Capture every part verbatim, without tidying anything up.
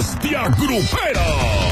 bestia grupera.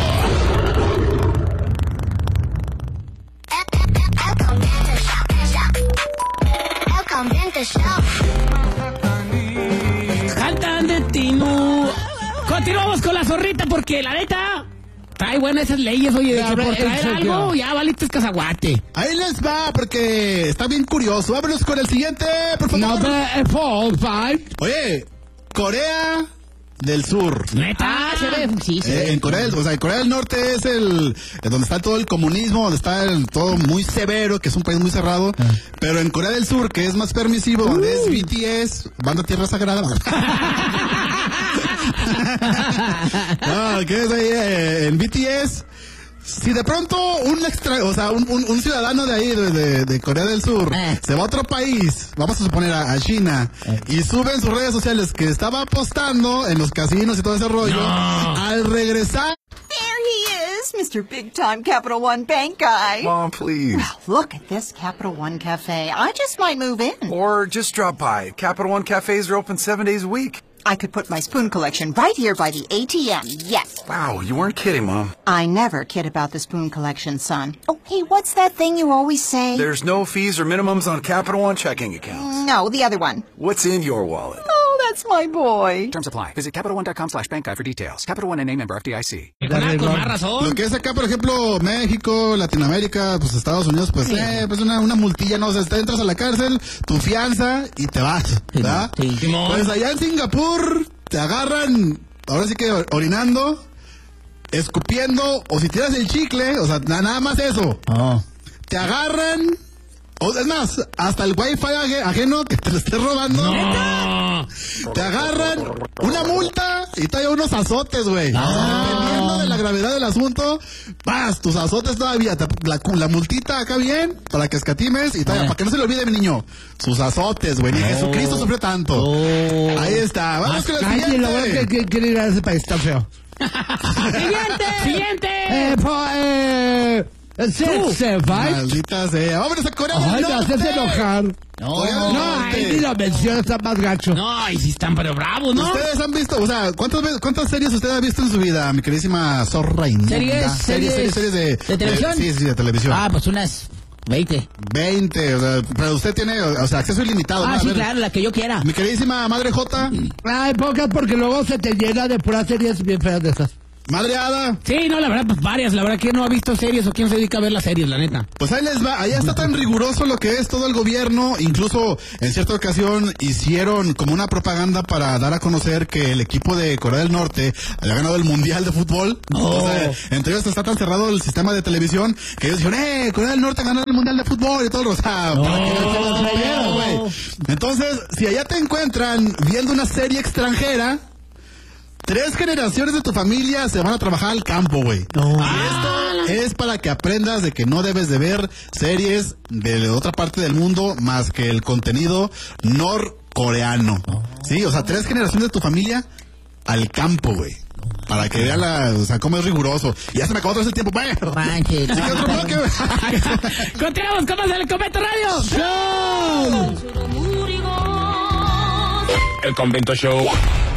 Cantan de Tino. Continuamos con la zorrita porque la neta trae buenas esas leyes, oye, de que por traer algo ya valiste cazaguate. Ahí les va, porque está bien curioso. Vámonos con el siguiente, por favor. Number four, five. Oye, Corea del Sur. ¿Neta? Ah, se ve, sí, se Eh, ve. en Corea del, o sea, en Corea del Norte es el es donde está todo el comunismo, donde está el, todo muy severo, que es un país muy cerrado. Ah. Pero en Corea del Sur, que es más permisivo, Uh. donde es B T S, Banda Tierra Sagrada. No, que es ahí eh, en B T S. Si de pronto un extra, o sea, un, un, un ciudadano de ahí, de, de, de Corea del Sur, Eh. se va a otro país, vamos a suponer a, a China, Eh. y sube en sus redes sociales que estaba apostando en los casinos y todo ese rollo, No. al regresar... There he is, Mister Big Time Capital One Bank Guy. Mom, please. Look at this Capital One Cafe. I just might move in. Or just drop by. Capital One cafes are open seven days a week. I could put my spoon collection right here by the A T M, yes. Wow, you weren't kidding, Mom. I never kid about the spoon collection, son. Oh, hey, what's that thing you always say? There's no fees or minimums on Capital One checking accounts. No, the other one. What's in your wallet? Oh, that's my boy. Terms apply. Visit CapitalOne.com slash bank guide for details. Capital One N A member F D I C. Con, con más razón. Lo que es acá, por ejemplo, México, Latinoamérica, pues Estados Unidos, pues, eh, pues una, una multilla, no, o sea, te entras a la cárcel, tu fianza y te vas, ¿verdad? Sí. Pues allá en Singapur te agarran, ahora sí que orinando, escupiendo, o si tiras el chicle, o sea, na- nada más eso. Oh. Te agarran, o es más, hasta el wifi aje- ajeno que te lo estés robando. No. Te agarran una multa y te hay unos azotes, güey. Ah. O sea, dependiendo de la gravedad del asunto, vas, tus azotes todavía, te- la, la multita acá bien, para que escatimes y todavía, Ah. para que no se le olvide, mi niño, sus azotes, güey. Ni Jesucristo sufrió tanto. Oh. Ahí está. Vamos con el Cállate, lo bueno que, siguiente. que quiere ir a ese país, está feo. ¡Siguiente! ¡Siguiente! Eh, po, eh, six, seven, five. Maldita sea. Vámonos a Corea del Ay, me Norte. haces enojar. No, Corea del No, Norte. ahí ni lo mencionas, está más gacho. no, ahí sí están pero bravos, ¿no? Ustedes han visto, o sea, ¿cuántas, veces- ¿cuántas series usted ha visto en su vida, mi queridísima zorra inmunda? Series, series, series, series de, ¿de televisión? sí, sí, de televisión. Ah, pues unas veinte. veinte, o sea, pero usted tiene, o sea, acceso ilimitado. ¿no? Ah, A sí, ver, claro, la que yo quiera. Mi queridísima madre J, Ay, pocas porque luego se te llena de puras series bien feas de esas. madre Ada, Sí, no, la verdad, pues varias. La verdad, ¿quién no ha visto series o quién se dedica a ver las series, la neta? pues ahí les va, allá está tan riguroso lo que es todo el gobierno, incluso en cierta ocasión hicieron como una propaganda para dar a conocer que el equipo de Corea del Norte había ganado el Mundial de Fútbol. O sea, entre ellos está tan cerrado el sistema de televisión que ellos dijeron, eh, Corea del Norte ganó el Mundial de Fútbol y todo, o sea, para que no se los creyeran, güey. Entonces, si allá te encuentran viendo una serie extranjera, tres generaciones de tu familia se van a trabajar al campo, güey. Y esto es para que aprendas de que no debes de ver series de otra parte del mundo más que el contenido norcoreano. Sí, o sea, tres generaciones de tu familia al campo, güey. Para que vean la, o sea, cómo es riguroso. Y ya se me acabó todo ese tiempo. Bueno. Manches. Sí, que otro bloque, güey. Continuamos con más del Convento Radio. ¡Show! El Convento Show.